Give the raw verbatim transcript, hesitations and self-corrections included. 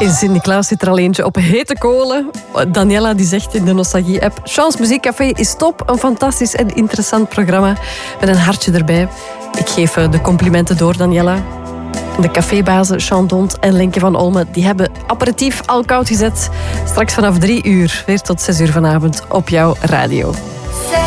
In Sint-Niklaas zit er al eentje op hete kolen. Daniela die zegt in de Nostalgie-app: Chance Muziekcafé is top. Een fantastisch en interessant programma. Met een hartje erbij. Ik geef de complimenten door, Daniela. De cafébazen Jean Dont en Lenke van Olme die hebben aperitief al koud gezet. Straks vanaf drie uur, weer tot zes uur vanavond op jouw radio.